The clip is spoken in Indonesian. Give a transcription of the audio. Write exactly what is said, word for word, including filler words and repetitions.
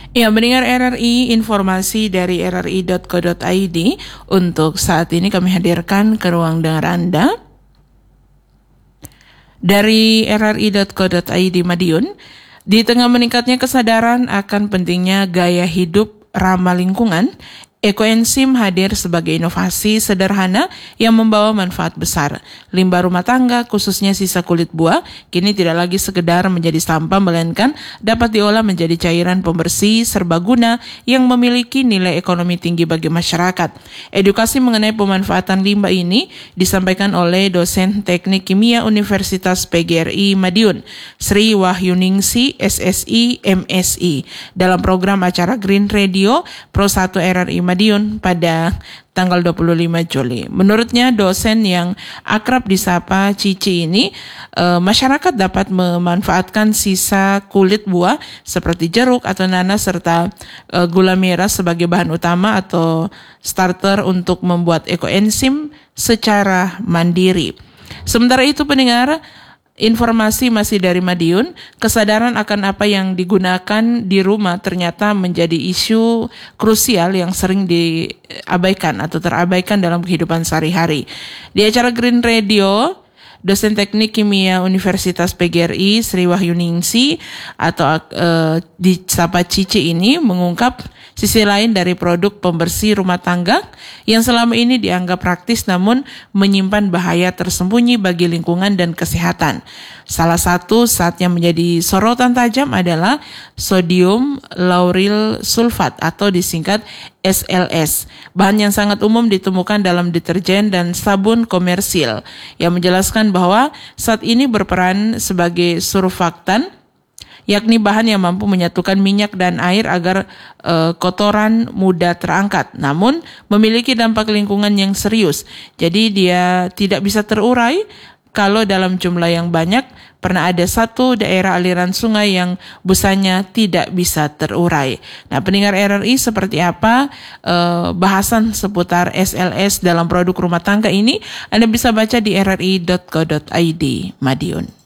Ya, mendengar R R I, informasi dari r r i dot co dot i d. Untuk saat ini kami hadirkan ke ruang dengar Anda. Dari r r i dot co dot i d Madiun, di tengah meningkatnya kesadaran akan pentingnya gaya hidup ramah lingkungan, Ekoenzim hadir sebagai inovasi sederhana yang membawa manfaat besar. Limbah rumah tangga, khususnya sisa kulit buah, kini tidak lagi sekedar menjadi sampah, melainkan dapat diolah menjadi cairan pembersih serbaguna yang memiliki nilai ekonomi tinggi bagi masyarakat. Edukasi mengenai pemanfaatan limbah ini disampaikan oleh dosen Teknik Kimia Universitas P G R I Madiun, Sri Wahyuningsi, S S I, M Si, dalam program acara Green Radio Pro satu R R I Madiun pada tanggal dua puluh lima Juli. Menurutnya, dosen yang akrab disapa Cici ini, e, masyarakat dapat memanfaatkan sisa kulit buah seperti jeruk atau nanas serta e, gula merah sebagai bahan utama atau starter untuk membuat ekoenzim secara mandiri. Sementara itu, pendengar, informasi masih dari Madiun, kesadaran akan apa yang digunakan di rumah ternyata menjadi isu krusial yang sering diabaikan atau terabaikan dalam kehidupan sehari-hari. Di acara Green Radio, dosen Teknik Kimia Universitas P G R I Sri Wahyuningsi atau uh, disapa Cici ini mengungkap sisi lain dari produk pembersih rumah tangga yang selama ini dianggap praktis namun menyimpan bahaya tersembunyi bagi lingkungan dan kesehatan. Salah satu zat yang menjadi sorotan tajam adalah sodium lauryl sulfat atau disingkat S L S, bahan yang sangat umum ditemukan dalam deterjen dan sabun komersil, yang menjelaskan bahwa zat ini berperan sebagai surfaktan, yakni bahan yang mampu menyatukan minyak dan air agar e, kotoran mudah terangkat, namun memiliki dampak lingkungan yang serius. Jadi dia tidak bisa terurai kalau dalam jumlah yang banyak. Pernah ada satu daerah aliran sungai yang busanya tidak bisa terurai. Nah, pendengar R R I, seperti apa eh, bahasan seputar S L S dalam produk rumah tangga ini? Anda bisa baca di r r i dot co dot i d Madiun.